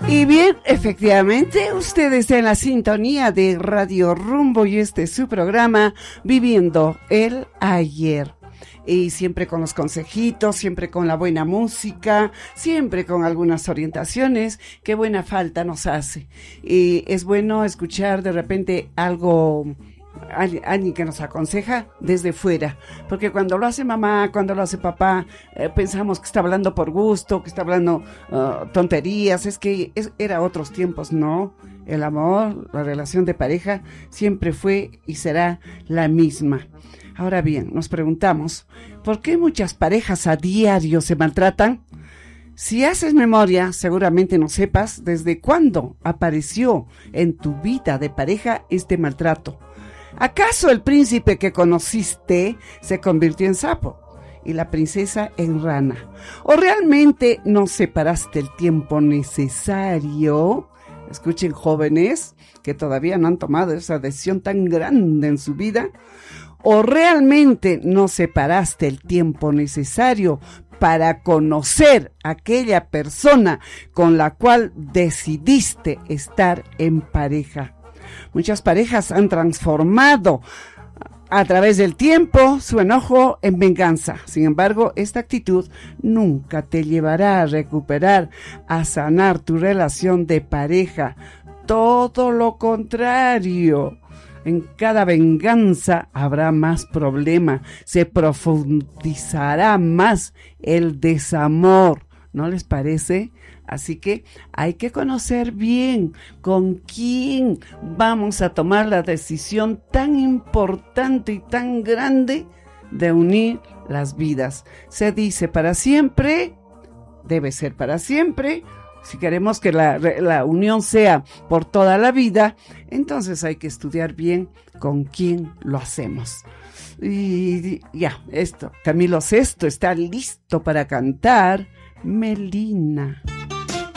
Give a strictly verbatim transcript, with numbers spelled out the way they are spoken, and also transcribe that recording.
Y bien, efectivamente, usted está en la sintonía de Radio Rumbo y este es su programa Viviendo el Ayer. Y siempre con los consejitos, siempre con la buena música, siempre con algunas orientaciones que buena falta nos hace. Y es bueno escuchar de repente algo, alguien que nos aconseja desde fuera, porque cuando lo hace mamá, cuando lo hace papá, eh, pensamos que está hablando por gusto, que está hablando uh, tonterías, es que es, era otros tiempos, no, el amor, la relación de pareja siempre fue y será la misma. Ahora bien, nos preguntamos, ¿por qué muchas parejas a diario se maltratan? Si haces memoria, seguramente no sepas desde cuándo apareció en tu vida de pareja este maltrato. ¿Acaso el príncipe que conociste se convirtió en sapo y la princesa en rana? ¿O realmente no separaste el tiempo necesario? Escuchen, jóvenes que todavía no han tomado esa decisión tan grande en su vida. ¿O realmente no separaste el tiempo necesario para conocer a aquella persona con la cual decidiste estar en pareja? Muchas parejas han transformado a través del tiempo su enojo en venganza. Sin embargo, esta actitud nunca te llevará a recuperar, a sanar tu relación de pareja. Todo lo contrario. En cada venganza habrá más problema, se profundizará más el desamor, ¿no les parece? Así que hay que conocer bien con quién vamos a tomar la decisión tan importante y tan grande de unir las vidas. Se dice para siempre, debe ser para siempre. Si queremos que la, la unión sea por toda la vida, entonces hay que estudiar bien con quién lo hacemos. Y ya, esto, Camilo Sesto está listo para cantar Melina.